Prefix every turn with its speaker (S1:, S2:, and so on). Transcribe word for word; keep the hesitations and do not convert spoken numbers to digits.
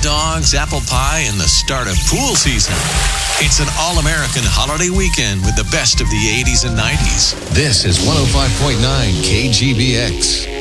S1: dogs, apple pie, and the start of pool season. It's an all-American holiday weekend with the best of the eighties and nineties.
S2: This is one oh five point nine K G B X.